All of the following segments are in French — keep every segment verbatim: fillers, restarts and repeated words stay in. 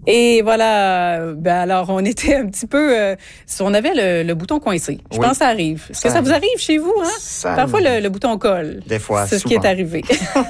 Et voilà, ben alors on était un petit peu, euh, on avait le, le bouton coincé. Je oui. pense que ça arrive. Est-ce ça que ça vous arrive chez vous? Hein? Ça Parfois le, le bouton colle. Des fois, c'est souvent. ce qui est arrivé.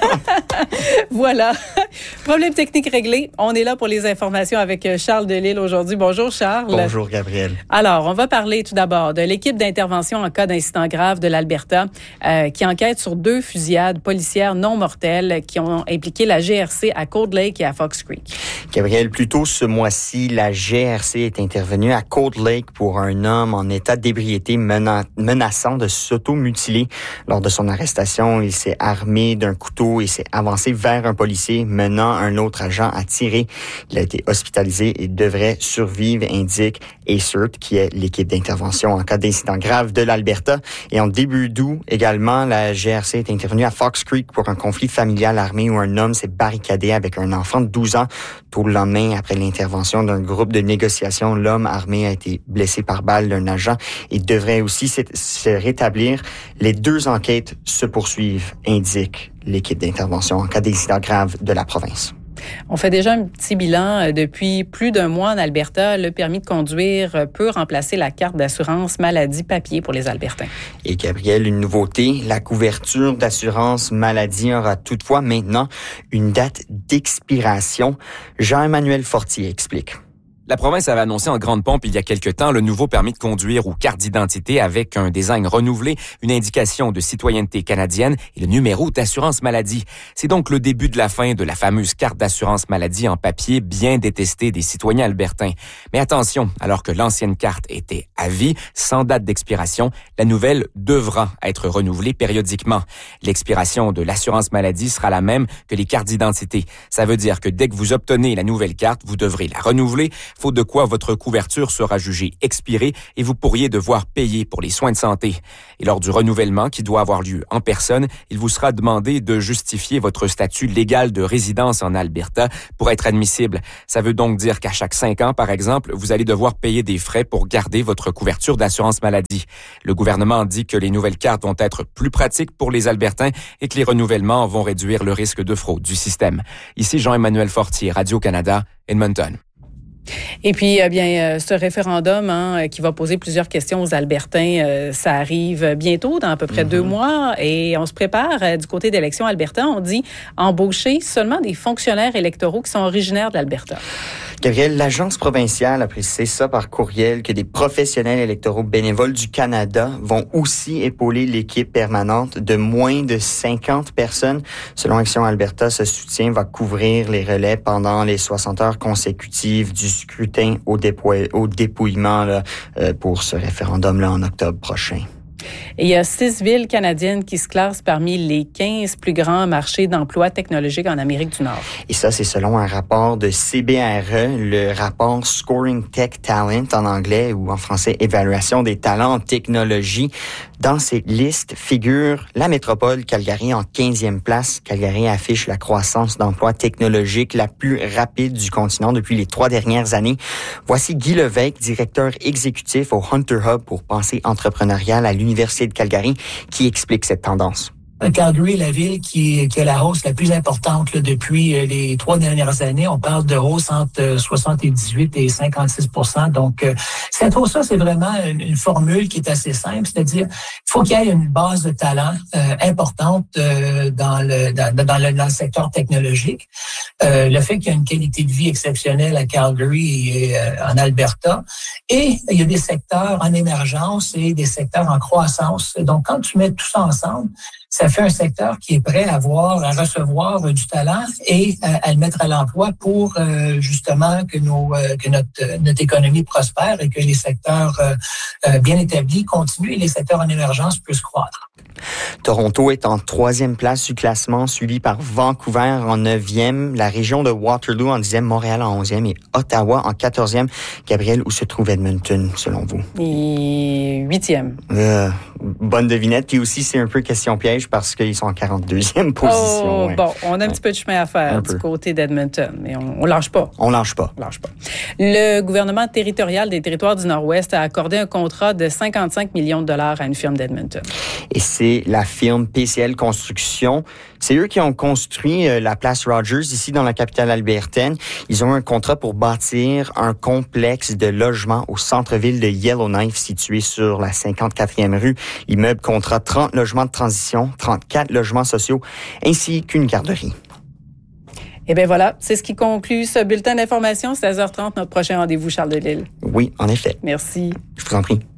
Voilà. Problème technique réglé. On est là pour les informations avec Charles Delisle aujourd'hui. Bonjour Charles. Bonjour Gabrielle. Alors, on va parler tout d'abord de l'équipe d'intervention en cas d'incident grave de l'Alberta euh, qui enquête sur deux fusillades policières non mortelles qui ont impliqué la G R C à Cold Lake et à Fox Creek. Gabrielle, plus tôt ce mois-ci, la G R C est intervenue à Cold Lake pour un homme en état d'ébriété mena- menaçant de s'auto-mutiler. Lors de son arrestation, il s'est armé d'un couteau et s'est avancé vers un policier, menant un autre agent à tirer. Il a été hospitalisé et devrait survivre, indique A C E R T, qui est l'équipe d'intervention en cas d'incident grave de l'Alberta. Et en début d'août, également, la G R C est intervenue à Fox Creek pour un conflit familial armé où un homme s'est barricadé avec un enfant de douze ans. Tout le lendemain, après l'intervention d'un groupe de négociation, l'homme armé a été blessé par balle d'un agent et devrait aussi se rétablir. Les deux enquêtes se poursuivent, indique l'équipe d'intervention en cas d'incident grave de la province. On fait déjà un petit bilan. Depuis plus d'un mois en Alberta, le permis de conduire peut remplacer la carte d'assurance maladie papier pour les Albertains. Et Gabrielle, une nouveauté, la couverture d'assurance maladie aura toutefois maintenant une date d'expiration. Jean-Emmanuel Fortier explique. La province avait annoncé en grande pompe il y a quelque temps le nouveau permis de conduire ou carte d'identité avec un design renouvelé, une indication de citoyenneté canadienne et le numéro d'assurance maladie. C'est donc le début de la fin de la fameuse carte d'assurance maladie en papier bien détestée des citoyens albertains. Mais attention, alors que l'ancienne carte était à vie, sans date d'expiration, la nouvelle devra être renouvelée périodiquement. L'expiration de l'assurance maladie sera la même que les cartes d'identité. Ça veut dire que dès que vous obtenez la nouvelle carte, vous devrez la renouveler, faute de quoi votre couverture sera jugée expirée et vous pourriez devoir payer pour les soins de santé. Et lors du renouvellement qui doit avoir lieu en personne, il vous sera demandé de justifier votre statut légal de résidence en Alberta pour être admissible. Ça veut donc dire qu'à chaque cinq ans, par exemple, vous allez devoir payer des frais pour garder votre couverture d'assurance maladie. Le gouvernement dit que les nouvelles cartes vont être plus pratiques pour les Albertains et que les renouvellements vont réduire le risque de fraude du système. Ici Jean-Emmanuel Fortier, Radio-Canada, Edmonton. Et puis, eh bien, euh, ce référendum hein, qui va poser plusieurs questions aux Albertains, euh, ça arrive bientôt, dans à peu près mm-hmm. deux mois, et on se prépare euh, du côté d'élections Alberta. On dit embaucher seulement des fonctionnaires électoraux qui sont originaires de l'Alberta. Gabrielle, l'agence provinciale a précisé ça par courriel que des professionnels électoraux bénévoles du Canada vont aussi épauler l'équipe permanente de moins de cinquante personnes. Selon Action Alberta, ce soutien va couvrir les relais pendant les soixante heures consécutives du scrutin au, dépouille, au dépouillement là, euh, pour ce référendum-là en octobre prochain. Et il y a six villes canadiennes qui se classent parmi les quinze plus grands marchés d'emploi technologique en Amérique du Nord. Et ça, c'est selon un rapport de C B R E, le rapport Scoring Tech Talent en anglais ou en français Évaluation des talents en technologie. Dans ces listes figure la métropole Calgary en quinzième place. Calgary affiche la croissance d'emplois technologiques la plus rapide du continent depuis les trois dernières années. Voici Guy Levesque, directeur exécutif au Hunter Hub pour pensée entrepreneuriale à l'Université de Calgary, qui explique cette tendance. Calgary est la ville qui, qui a la hausse la plus importante là, depuis euh, les trois dernières années. On parle de hausse entre soixante-dix-huit et cinquante-six pour cent. Donc, euh, cette hausse-là, c'est vraiment une, une formule qui est assez simple. C'est-à-dire, il faut qu'il y ait une base de talent euh, importante euh, dans, le, dans, dans, le, dans le secteur technologique. Euh, le fait qu'il y a une qualité de vie exceptionnelle à Calgary et euh, en Alberta. Et il y a des secteurs en émergence et des secteurs en croissance. Donc, quand tu mets tout ça ensemble, ça fait un secteur qui est prêt à avoir, à recevoir euh, du talent et euh, à le mettre à l'emploi pour euh, justement que nos euh, que notre notre économie prospère et que les secteurs euh, euh, bien établis continuent et les secteurs en émergence puissent croître. Toronto est en troisième place du classement, suivi par Vancouver en neuvième, la région de Waterloo en dixième, Montréal en onzième et Ottawa en quatorzième. Gabrielle, où se trouve Edmonton, selon vous? Et huitième. Euh, bonne devinette. Puis aussi, c'est un peu question piège parce qu'ils sont en quarante-deuxième position. Oh, ouais. Bon, on a un ouais. petit peu de chemin à faire un du peu. côté d'Edmonton, mais on, on lâche pas. On lâche pas. On lâche pas. Le gouvernement territorial des territoires du Nord-Ouest a accordé un contrat de cinquante-cinq millions de dollars à une firme d'Edmonton. Et c'est la firme P C L Construction. C'est eux qui ont construit euh, la place Rogers ici dans la capitale albertaine. Ils ont un contrat pour bâtir un complexe de logements au centre-ville de Yellowknife situé sur la cinquante-quatrième rue. L'immeuble comptera trente logements de transition, trente-quatre logements sociaux ainsi qu'une garderie. Eh bien voilà, c'est ce qui conclut ce bulletin d'information. seize heures trente, notre prochain rendez-vous, Charles Delisle. Oui, en effet. Merci. Je vous en prie.